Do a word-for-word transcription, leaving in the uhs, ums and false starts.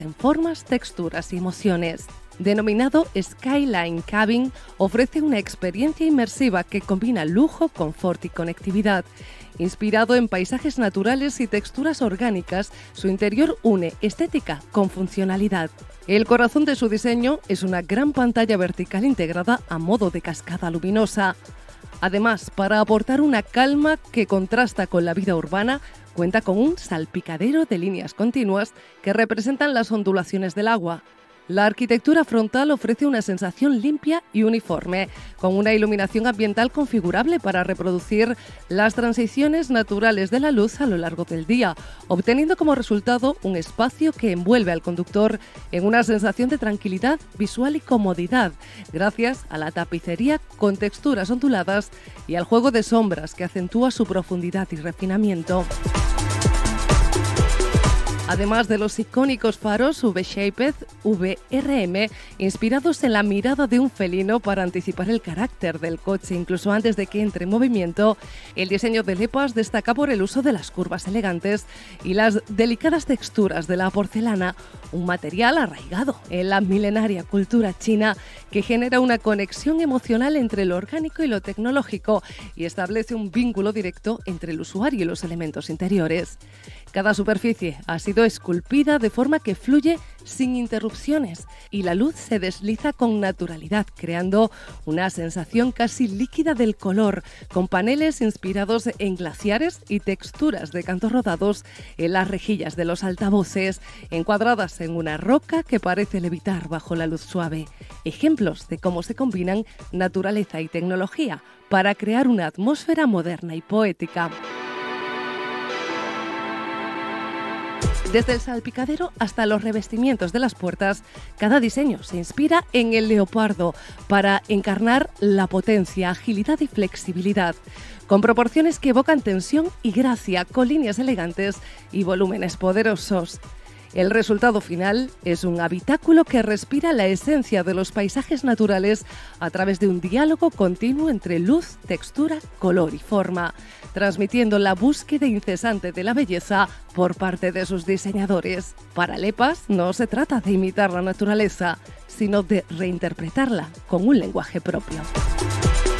en formas, texturas y emociones. Denominado Skyline Cabin, ofrece una experiencia inmersiva que combina lujo, confort y conectividad. Inspirado en paisajes naturales y texturas orgánicas, su interior une estética con funcionalidad. El corazón de su diseño es una gran pantalla vertical integrada a modo de cascada luminosa. Además, para aportar una calma que contrasta con la vida urbana, cuenta con un salpicadero de líneas continuas que representan las ondulaciones del agua. La arquitectura frontal ofrece una sensación limpia y uniforme, con una iluminación ambiental configurable para reproducir las transiciones naturales de la luz a lo largo del día, obteniendo como resultado un espacio que envuelve al conductor en una sensación de tranquilidad visual y comodidad, gracias a la tapicería con texturas onduladas y al juego de sombras que acentúa su profundidad y refinamiento. Además de los icónicos faros V-Shaped V R M, inspirados en la mirada de un felino para anticipar el carácter del coche incluso antes de que entre en movimiento, el diseño de Lepas destaca por el uso de las curvas elegantes y las delicadas texturas de la porcelana, un material arraigado en la milenaria cultura china que genera una conexión emocional entre lo orgánico y lo tecnológico y establece un vínculo directo entre el usuario y los elementos interiores. Cada superficie ha sido esculpida de forma que fluye sin interrupciones y la luz se desliza con naturalidad, creando una sensación casi líquida del color, con paneles inspirados en glaciares y texturas de cantos rodados en las rejillas de los altavoces, encuadradas en una roca que parece levitar bajo la luz suave. Ejemplos de cómo se combinan naturaleza y tecnología para crear una atmósfera moderna y poética. Desde el salpicadero hasta los revestimientos de las puertas, cada diseño se inspira en el leopardo para encarnar la potencia, agilidad y flexibilidad, con proporciones que evocan tensión y gracia, con líneas elegantes y volúmenes poderosos. El resultado final es un habitáculo que respira la esencia de los paisajes naturales a través de un diálogo continuo entre luz, textura, color y forma, transmitiendo la búsqueda incesante de la belleza por parte de sus diseñadores. Para Lepas no se trata de imitar la naturaleza, sino de reinterpretarla con un lenguaje propio.